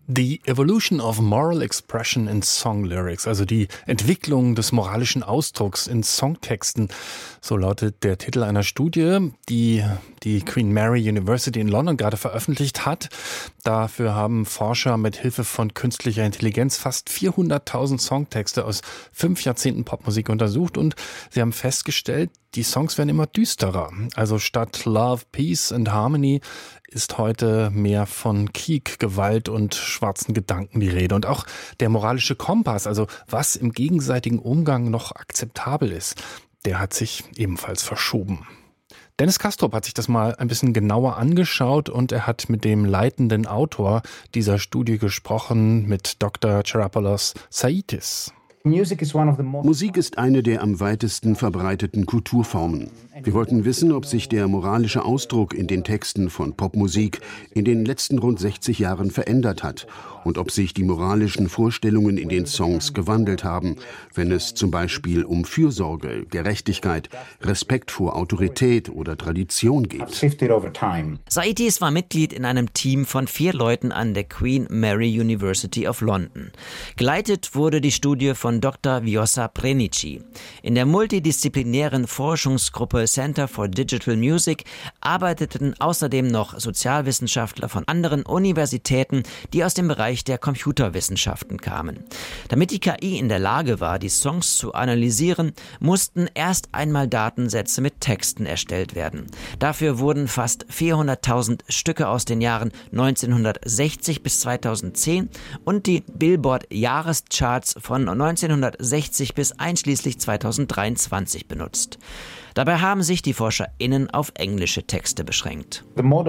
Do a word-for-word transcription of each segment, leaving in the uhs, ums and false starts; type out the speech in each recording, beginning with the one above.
The Evolution of Moral Expression in Song Lyrics, also die Entwicklung des moralischen Ausdrucks in Songtexten, so lautet der Titel einer Studie, die die Queen Mary University in London gerade veröffentlicht hat. Dafür haben Forscher mit Hilfe von künstlicher Intelligenz fast vierhunderttausend Songtexte aus fünf Jahrzehnten Popmusik untersucht und sie haben festgestellt, die Songs werden immer düsterer. Also statt Love, Peace and Harmony ist heute mehr von Krieg, Gewalt und schwarzen Gedanken die Rede. Und auch der moralische Kompass, also was im gegenseitigen Umgang noch akzeptabel ist, der hat sich ebenfalls verschoben. Dennis Kastrup hat sich das mal ein bisschen genauer angeschaut und er hat mit dem leitenden Autor dieser Studie gesprochen, mit Doktor Charapalos Saitis. Musik ist eine der am weitesten verbreiteten Kulturformen. Wir wollten wissen, ob sich der moralische Ausdruck in den Texten von Popmusik in den letzten rund sechzig Jahren verändert hat und ob sich die moralischen Vorstellungen in den Songs gewandelt haben, wenn es zum Beispiel um Fürsorge, Gerechtigkeit, Respekt vor Autorität oder Tradition geht. Saitis war Mitglied in einem Team von vier Leuten an der Queen Mary University of London. Geleitet wurde die Studie von Doktor Vjosa Prenici. In der multidisziplinären Forschungsgruppe Center for Digital Music arbeiteten außerdem noch Sozialwissenschaftler von anderen Universitäten, die aus dem Bereich der Computerwissenschaften kamen. Damit die K I in der Lage war, die Songs zu analysieren, mussten erst einmal Datensätze mit Texten erstellt werden. Dafür wurden fast vierhunderttausend Stücke aus den Jahren neunzehnhundertsechzig bis zweitausendzehn und die Billboard-Jahrescharts von neunzehnhundertsechzig bis einschließlich zweitausenddreiundzwanzig benutzt. Dabei haben sich die ForscherInnen auf englische Texte beschränkt.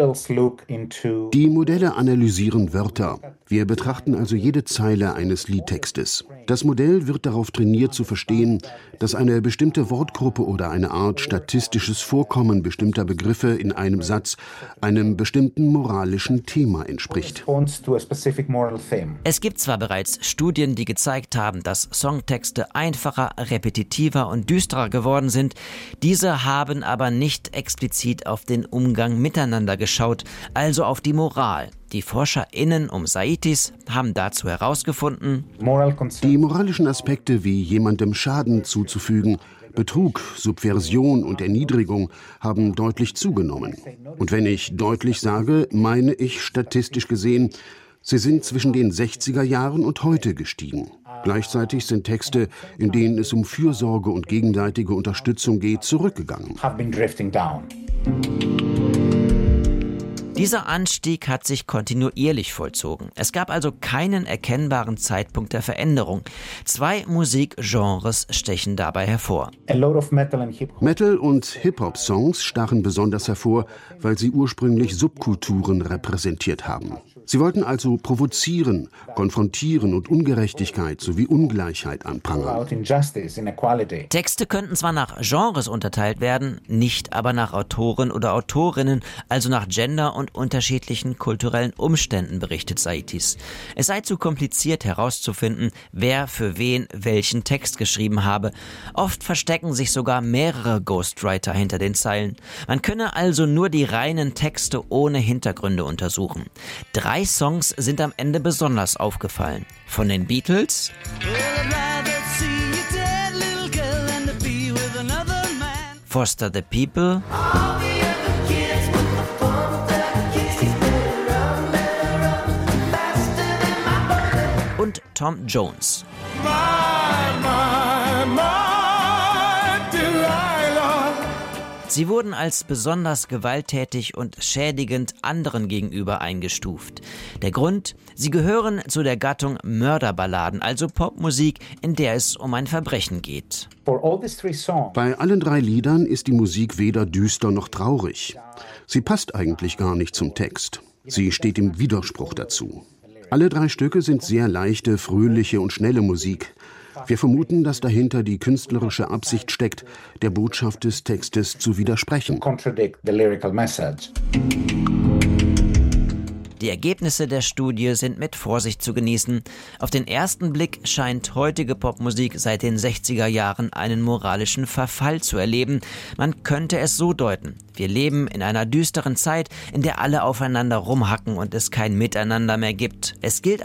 Die Modelle analysieren Wörter. Wir betrachten also jede Zeile eines Liedtextes. Das Modell wird darauf trainiert zu verstehen, dass eine bestimmte Wortgruppe oder eine Art statistisches Vorkommen bestimmter Begriffe in einem Satz einem bestimmten moralischen Thema entspricht. Es gibt zwar bereits Studien, die gezeigt haben, dass Songtexte einfacher, repetitiver und düsterer geworden sind. Diese haben aber nicht explizit auf den Umgang miteinander geschaut, also auf die Moral. Die ForscherInnen um Saitis haben dazu herausgefunden, die moralischen Aspekte wie jemandem Schaden zuzufügen, Betrug, Subversion und Erniedrigung haben deutlich zugenommen. Und wenn ich deutlich sage, meine ich statistisch gesehen, sie sind zwischen den sechziger Jahren und heute gestiegen. Gleichzeitig sind Texte, in denen es um Fürsorge und gegenseitige Unterstützung geht, zurückgegangen. Dieser Anstieg hat sich kontinuierlich vollzogen. Es gab also keinen erkennbaren Zeitpunkt der Veränderung. Zwei Musikgenres stechen dabei hervor. Metal- und Hip-Hop-Songs stachen besonders hervor, weil sie ursprünglich Subkulturen repräsentiert haben. Sie wollten also provozieren, konfrontieren und Ungerechtigkeit sowie Ungleichheit anprangern. Texte könnten zwar nach Genres unterteilt werden, nicht aber nach Autoren oder Autorinnen, also nach Gender und unterschiedlichen kulturellen Umständen, berichtet Saitis. Es sei zu kompliziert herauszufinden, wer für wen welchen Text geschrieben habe. Oft verstecken sich sogar mehrere Ghostwriter hinter den Zeilen. Man könne also nur die reinen Texte ohne Hintergründe untersuchen. Drei Songs sind am Ende besonders aufgefallen. Von den Beatles, Foster the People und Tom Jones. Sie wurden als besonders gewalttätig und schädigend anderen gegenüber eingestuft. Der Grund? Sie gehören zu der Gattung Mörderballaden, also Popmusik, in der es um ein Verbrechen geht. Bei allen drei Liedern ist die Musik weder düster noch traurig. Sie passt eigentlich gar nicht zum Text. Sie steht im Widerspruch dazu. Alle drei Stücke sind sehr leichte, fröhliche und schnelle Musik. Wir vermuten, dass dahinter die künstlerische Absicht steckt, der Botschaft des Textes zu widersprechen. Die Ergebnisse der Studie sind mit Vorsicht zu genießen. Auf den ersten Blick scheint heutige Popmusik seit den sechziger Jahren einen moralischen Verfall zu erleben. Man könnte es so deuten: Wir leben in einer düsteren Zeit, in der alle aufeinander rumhacken und es kein Miteinander mehr gibt. Es gilt